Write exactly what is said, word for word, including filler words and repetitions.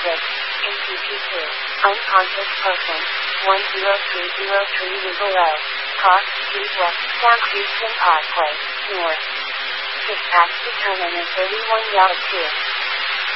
six, A P P two, unconscious person, one zero three zero three Legal Road, Cross Street West, South Houston Parkway, North. Dispatch determinant thirty-one Yard two.